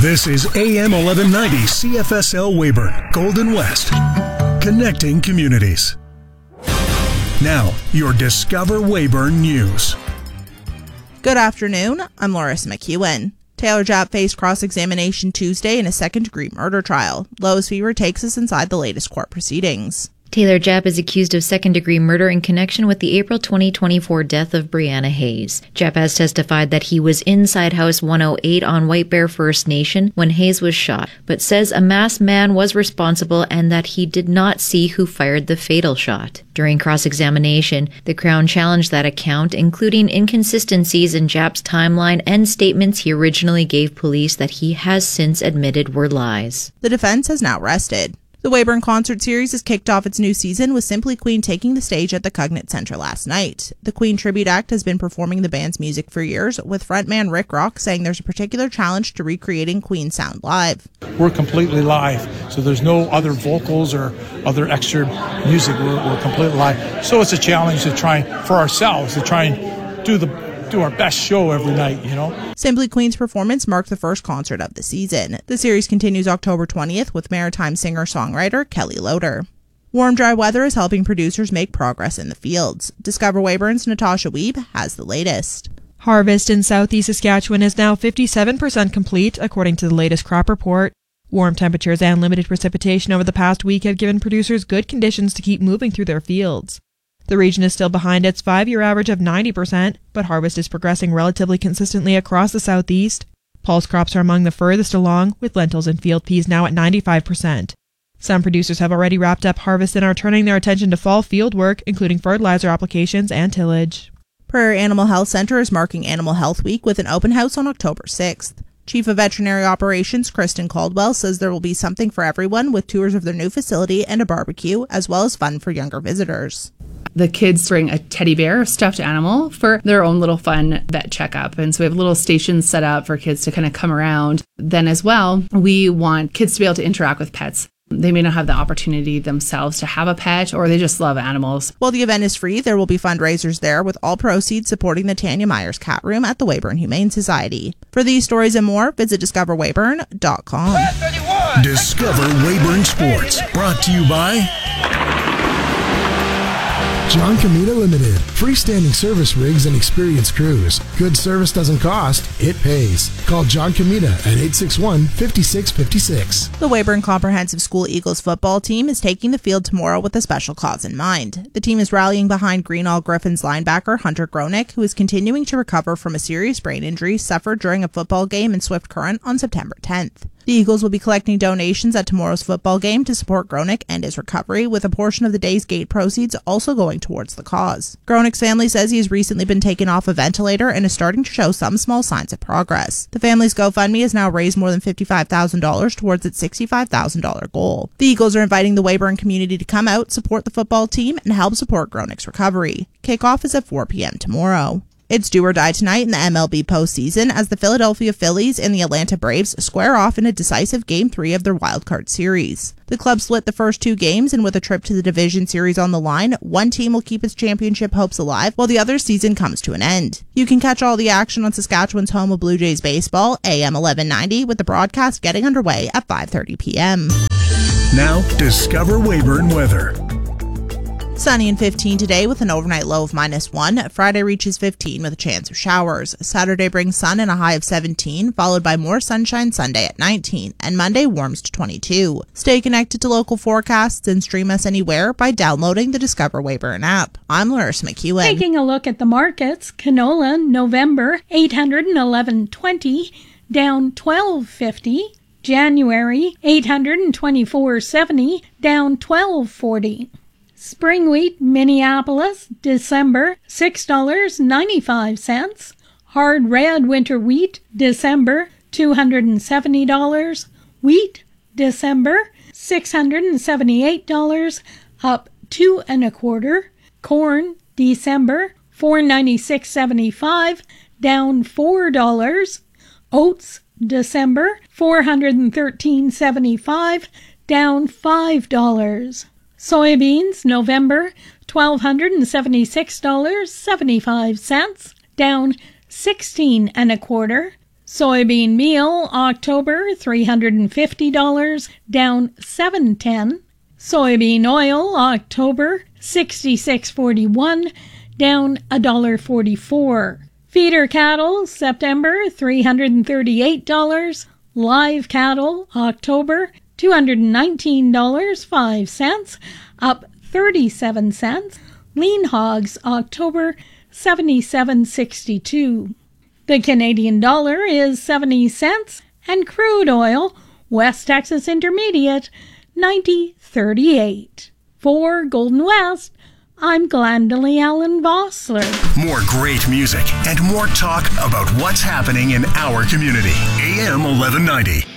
This is AM 1190 CFSL Weyburn, Golden West, connecting communities. Now, your Discover Weyburn News. Good afternoon, I'm Loris McEwen. Taylor Japp faced cross-examination Tuesday in a second-degree murder trial. Lois Fever takes us inside the latest court proceedings. Taylor Japp is accused of second-degree murder in connection with the April 2024 death of Brianna Hayes. Japp has testified that he was inside House 108 on White Bear First Nation when Hayes was shot, but says a masked man was responsible and that he did not see who fired the fatal shot. During cross-examination, the Crown challenged that account, including inconsistencies in Japp's timeline and statements he originally gave police that he has since admitted were lies. The defense has now rested. The Weyburn Concert Series has kicked off its new season with Simply Queen taking the stage at the Cognate Centre last night. The Queen Tribute Act has been performing the band's music for years, with frontman Rick Rock saying there's a particular challenge to recreating Queen sound live. We're completely live, so there's no other vocals or other extra music. We're completely live. So it's a challenge to try for ourselves to try and do our best show every night, you know. Simply Queen's performance marked the first concert of the season. The series continues October 20th with Maritime singer-songwriter Kelly Loader. Warm, dry weather is helping producers make progress in the fields. Discover Weyburn's Natasha Wiebe has the latest. Harvest in southeast Saskatchewan is now 57% complete, according to the latest crop report. Warm temperatures and limited precipitation over the past week have given producers good conditions to keep moving through their fields. The region is still behind its 5-year average of 90%, but harvest is progressing relatively consistently across the southeast. Pulse crops are among the furthest along, with lentils and field peas now at 95%. Some producers have already wrapped up harvest and are turning their attention to fall field work, including fertilizer applications and tillage. Prairie Animal Health Centre is marking Animal Health Week with an open house on October 6th. Chief of Veterinary Operations Kristen Caldwell says there will be something for everyone with tours of their new facility and a barbecue, as well as fun for younger visitors. The kids bring a teddy bear, stuffed animal, for their own little fun vet checkup. And so we have little stations set up for kids to kind of come around. Then as well, we want kids to be able to interact with pets. They may not have the opportunity themselves to have a pet, or they just love animals. While the event is free, there will be fundraisers there, with all proceeds supporting the Tanya Myers Cat Room at the Weyburn Humane Society. For these stories and more, visit discoverweyburn.com. Discover Weyburn Sports, brought to you by John Comita Limited. Freestanding service rigs and experienced crews. Good service doesn't cost, it pays. Call John Comita at 861-5656. The Weyburn Comprehensive School Eagles football team is taking the field tomorrow with a special cause in mind. The team is rallying behind Greenall Griffins linebacker Hunter Gronick, who is continuing to recover from a serious brain injury suffered during a football game in Swift Current on September 10th. The Eagles will be collecting donations at tomorrow's football game to support Gronick and his recovery, with a portion of the day's gate proceeds also going towards the cause. Gronick's family says he has recently been taken off a ventilator and is starting to show some small signs of progress. The family's GoFundMe has now raised more than $55,000 towards its $65,000 goal. The Eagles are inviting the Weyburn community to come out, support the football team, and help support Gronick's recovery. Kickoff is at 4 p.m. tomorrow. It's do or die tonight in the MLB postseason as the Philadelphia Phillies and the Atlanta Braves square off in a decisive Game 3 of their wildcard series. The club split the first two games, and with a trip to the division series on the line, one team will keep its championship hopes alive while the other's season comes to an end. You can catch all the action on Saskatchewan's home of Blue Jays baseball, AM 1190, with the broadcast getting underway at 5:30 p.m. Now, Discover Weyburn weather. Sunny and 15 today with an overnight low of -1. Friday reaches 15 with a chance of showers. Saturday brings sun and a high of 17, followed by more sunshine Sunday at 19, and Monday warms to 22. Stay connected to local forecasts and stream us anywhere by downloading the Discover Weyburn app. I'm Loris McEwen. Taking a look at the markets, canola November $811.20, down $12.50. January $824.70, down $12.40. Spring wheat, Minneapolis, December, $6.95. Hard red winter wheat, December, $270. Wheat, December, $678, up 2 1/4. Corn, December, $496.75, down $4. Oats, December, $413.75, down $5. Soybeans, November, $1,276.75, down 16 1/4. Soybean meal, October, $350, down $7.10. Soybean oil, October, $66.41, down $1.44. Feeder cattle, September, $338. Live cattle, October, $219.05, up 37 cents. Lean hogs, October, $77.62. The Canadian dollar is 70 cents, and crude oil, West Texas Intermediate, 90.38. For Golden West, I'm Glendalee Allen Vossler. More great music and more talk about what's happening in our community. AM 1190.